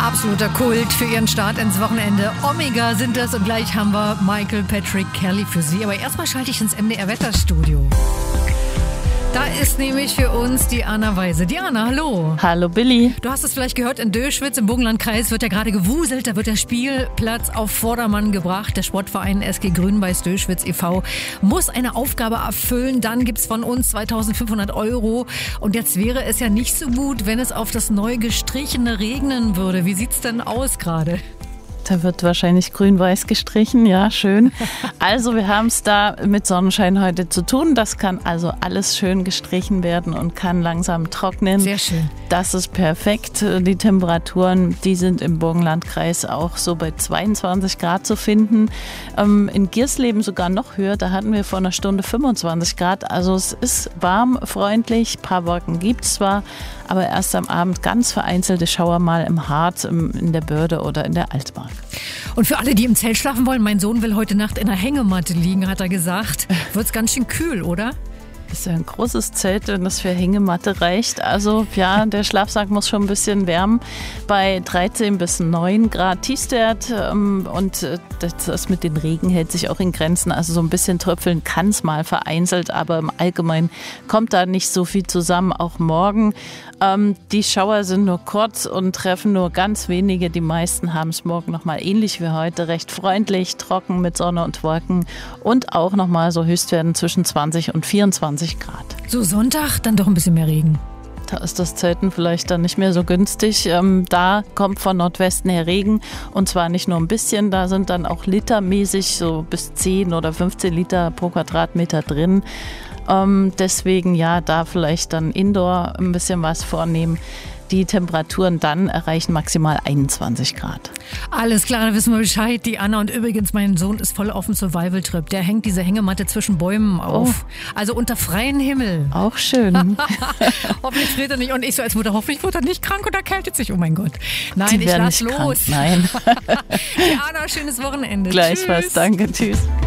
Absoluter Kult für ihren Start ins Wochenende. Omega sind das und gleich haben wir Michael Patrick Kelly für Sie. Aber erstmal schalte ich ins MDR-Wetterstudio. Da ist nämlich für uns Diana Weise. Diana, hallo. Hallo Billy. Du hast es vielleicht gehört, in Döschwitz im Burgenlandkreis wird ja gerade gewuselt. Da wird der Spielplatz auf Vordermann gebracht. Der Sportverein SG Grün-Weiß Döschwitz e.V. muss eine Aufgabe erfüllen. Dann gibt's von uns 2.500 €. Und jetzt wäre es ja nicht so gut, wenn es auf das neu gestrichene regnen würde. Wie sieht's denn aus gerade? Da wird wahrscheinlich grün-weiß gestrichen, ja, schön. Also wir haben es da mit Sonnenschein heute zu tun. Das kann also alles schön gestrichen werden und kann langsam trocknen. Sehr schön. Das ist perfekt. Die Temperaturen, die sind im Burgenlandkreis auch so bei 22 Grad zu finden. In Giersleben sogar noch höher. Da hatten wir vor einer Stunde 25 Grad. Also es ist warm, freundlich. Ein paar Wolken gibt es zwar, aber erst am Abend ganz vereinzelte Schauer mal im Harz, in der Börde oder in der Altmark. Und für alle, die im Zelt schlafen wollen, mein Sohn will heute Nacht in einer Hängematte liegen, hat er gesagt. Wird's ganz schön kühl, oder? Das ist ja ein großes Zelt, wenn das für Hängematte reicht. Also ja, der Schlafsack muss schon ein bisschen wärmen. Bei 13 bis 9 Grad Tiefstwert. Und das mit den Regen hält sich auch in Grenzen. Also so ein bisschen tröpfeln kann es mal vereinzelt, aber im Allgemeinen kommt da nicht so viel zusammen. Auch morgen. Die Schauer sind nur kurz und treffen nur ganz wenige. Die meisten haben es morgen nochmal ähnlich wie heute. Recht freundlich, trocken mit Sonne und Wolken. Und auch nochmal so Höchstwerten zwischen 20 und 24 Grad. So Sonntag dann doch ein bisschen mehr Regen. Da ist das Zelten vielleicht dann nicht mehr so günstig. Da kommt von Nordwesten her Regen und zwar nicht nur ein bisschen, da sind dann auch litermäßig so bis 10 oder 15 Liter pro Quadratmeter drin. Deswegen ja, da vielleicht dann Indoor ein bisschen was vornehmen. Die Temperaturen dann erreichen maximal 21 Grad. Alles klar, da wissen wir Bescheid, die Anna. Und übrigens, mein Sohn ist voll auf dem Survival-Trip. Der hängt diese Hängematte zwischen Bäumen auf. Oh. Also unter freiem Himmel. Auch schön. Hoffentlich friert er nicht. Und ich so als Mutter, hoffentlich wird er nicht krank und erkältet sich. Oh mein Gott. Nein, ich lass los. Krank. Nein. Die Anna, schönes Wochenende. Gleichfalls, danke, tschüss.